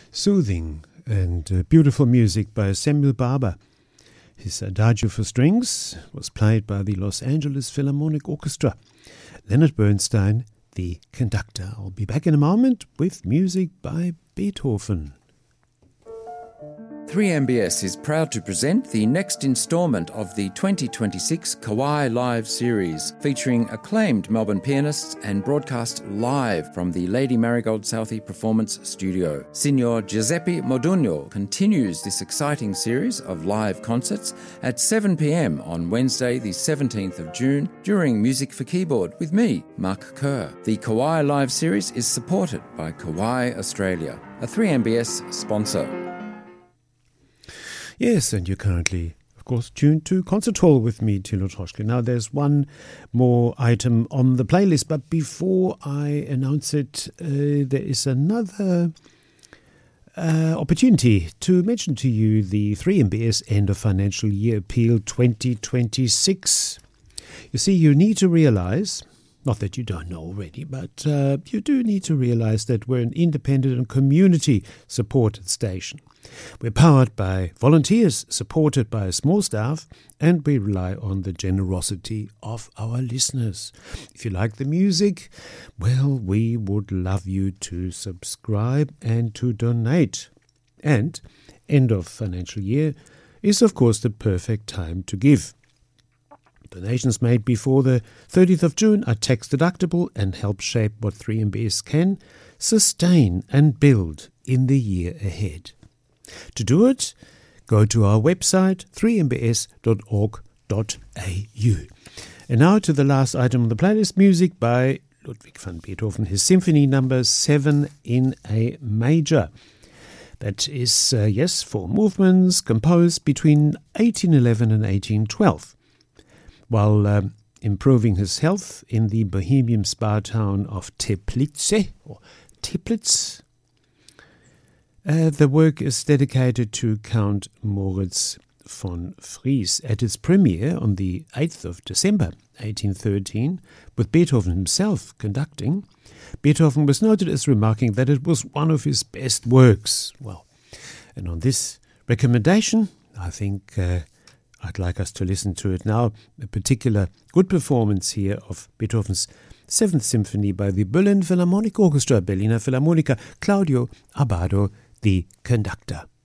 Soothing and beautiful music by Samuel Barber. His Adagio for strings was played by the Los Angeles Philharmonic Orchestra. Leonard Bernstein, the conductor. I'll be back in a moment with music by Beethoven. 3MBS is proud to present the next instalment of the 2026 Kauai Live series, featuring acclaimed Melbourne pianists and broadcast live from the Lady Marigold Southey Performance Studio. Signor Giuseppe Modugno continues this exciting series of live concerts at 7 p.m. on Wednesday the 17th of June during Music for Keyboard with me, Mark Kerr. The Kauai Live series is supported by Kauai Australia, a 3MBS sponsor. Yes, and you're currently, of course, tuned to Concert Hall with me, Tilo Troschke. Now, there's one more item on the playlist, but before I announce it, there is another opportunity to mention to you the 3MBS End of Financial Year Appeal 2026. You see, you need to realize, not that you don't know already, but you do need to realize that we're an independent and community-supported station. We're powered by volunteers, supported by a small staff, and we rely on the generosity of our listeners. If you like the music, well, we would love you to subscribe and to donate. And end of financial year is, of course, the perfect time to give. Donations made before the 30th of June are tax-deductible and help shape what 3MBS can sustain and build in the year ahead. To do it, go to our website 3mbs.org.au. And now to the last item on the playlist, music by Ludwig van Beethoven, his Symphony No. 7 in A major. That is, 4 movements composed between 1811 and 1812. While improving his health in the Bohemian spa town of Teplice, or Teplitz, the work is dedicated to Count Moritz von Fries. At its premiere on the 8th of December 1813, with Beethoven himself conducting, Beethoven was noted as remarking that it was one of his best works. Well, and on this recommendation, I think I'd like us to listen to it now, a particular good performance here of Beethoven's 7th Symphony by the Berlin Philharmonic Orchestra, Berliner Philharmoniker, Claudio Abbado, the conductor.